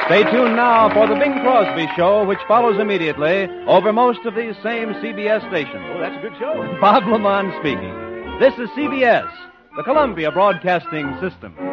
Stay tuned now for the Bing Crosby Show, which follows immediately over most of these same CBS stations. Oh, that's a good show. Bob Lamont speaking. This is CBS, the Columbia Broadcasting System.